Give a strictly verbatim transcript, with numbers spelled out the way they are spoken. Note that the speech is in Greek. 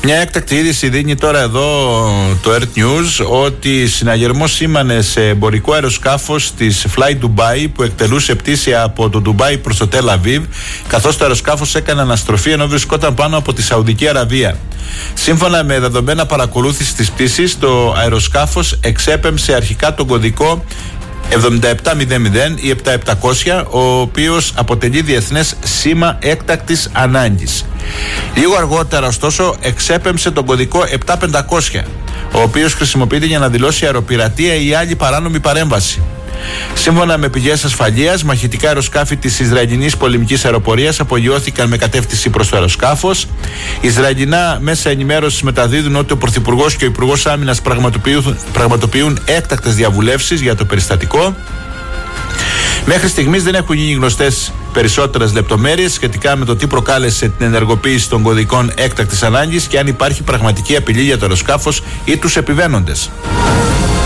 Μια έκτακτη είδηση δίνει τώρα εδώ το Earth News ότι συναγερμός σήμανε σε εμπορικό αεροσκάφος της Fly Dubai που εκτελούσε πτήση από το Ντουμπάι προς το Τελ Αβίβ, καθώς το αεροσκάφος έκανε αναστροφή ενώ βρισκόταν πάνω από τη Σαουδική Αραβία. Σύμφωνα με δεδομένα παρακολούθηση της πτήσης, το αεροσκάφος εξέπεμψε αρχικά τον κωδικό εβδομήντα επτά μηδέν μηδέν ή επτά χιλιάδες επτακόσια, ο οποίος αποτελεί διεθνές σήμα έκτακτης ανάγκης. Λίγο αργότερα, ωστόσο, εξέπεμψε τον κωδικό επτά χιλιάδες πεντακόσια, ο οποίος χρησιμοποιείται για να δηλώσει αεροπειρατεία ή άλλη παράνομη παρέμβαση. Σύμφωνα με πηγές ασφαλείας, μαχητικά αεροσκάφη της Ισραηλινής πολεμικής αεροπορίας απογειώθηκαν με κατεύθυνση προς το αεροσκάφος. Ισραηλινά μέσα ενημέρωσης μεταδίδουν ότι ο Πρωθυπουργός και ο Υπουργός Άμυνας πραγματοποιούν, πραγματοποιούν έκτακτες διαβουλεύσεις για το περιστατικό. Μέχρι στιγμής δεν έχουν γίνει γνωστές περισσότερες λεπτομέρειες σχετικά με το τι προκάλεσε την ενεργοποίηση των κωδικών έκτακτης ανάγκης και αν υπάρχει πραγματική απειλή για το αεροσκάφος ή τους επιβαίνοντες.